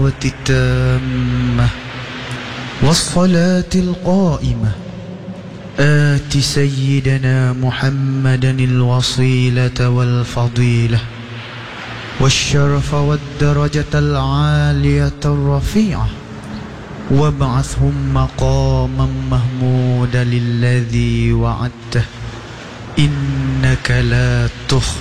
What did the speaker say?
الدعوة التامة والصلاة القائمة آت سيدنا محمدا الوصيلة والفضيلة والشرف والدرجة العالية الرفيعة وابعثهم مقاما محمودا الذي وعدته إنك لا تخلف